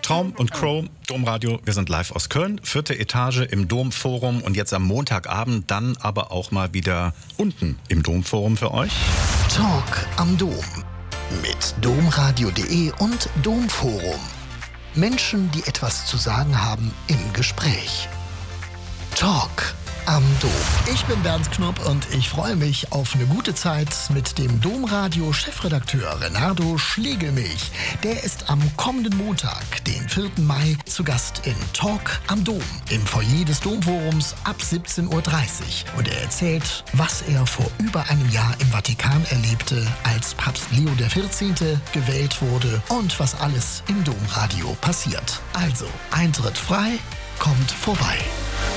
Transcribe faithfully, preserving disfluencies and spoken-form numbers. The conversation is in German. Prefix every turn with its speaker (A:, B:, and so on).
A: Traum und Crow, Domradio, wir sind live aus Köln, vierte Etage im Domforum und jetzt am Montagabend dann aber auch mal wieder unten im Domforum für euch.
B: Talk am Dom mit domradio punkt de und Domforum. Menschen, die etwas zu sagen haben im Gespräch. Talk am Dom. Ich bin Bernd Knopp und ich freue mich auf eine gute Zeit mit dem Domradio-Chefredakteur Renato Schlegelmilch. Der ist am kommenden Montag, den vierten Mai, zu Gast in Talk am Dom im Foyer des Domforums ab siebzehn Uhr dreißig. Und er erzählt, was er vor über einem Jahr im Vatikan erlebte, als Papst Leo der vierzehnte gewählt wurde und was alles im Domradio passiert. Also, Eintritt frei, kommt vorbei.